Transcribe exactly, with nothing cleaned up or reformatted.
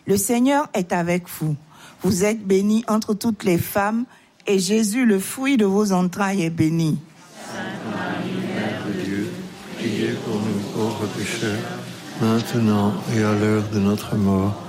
Le Seigneur est avec vous. Vous êtes bénie entre toutes les femmes, et Jésus, le fruit de vos entrailles, est béni. Sainte Marie, Mère de Dieu, priez pour nous pauvres pécheurs, maintenant et à l'heure de notre mort.